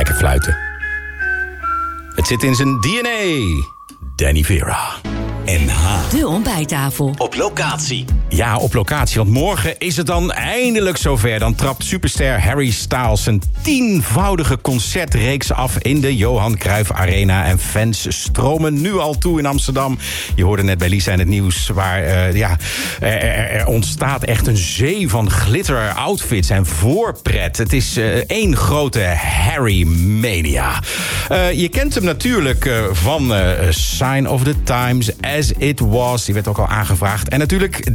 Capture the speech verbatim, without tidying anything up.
lekker fluiten. Het zit in zijn D N A. Danny Vera. N H. De ontbijttafel. Op locatie. Ja, op locatie, want morgen is het dan eindelijk zover. Dan trapt superster Harry Styles zijn tienvoudige concertreeks af in de Johan Cruijff Arena. En fans stromen nu al toe in Amsterdam. Je hoorde net bij Lisa in het nieuws waar uh, ja, er, er, er ontstaat echt een zee van glitter-outfits en voorpret. Het is uh, één grote Harry-mania. Uh, je kent hem natuurlijk uh, van uh, Sign of the Times, As It Was. Die werd ook al aangevraagd. En natuurlijk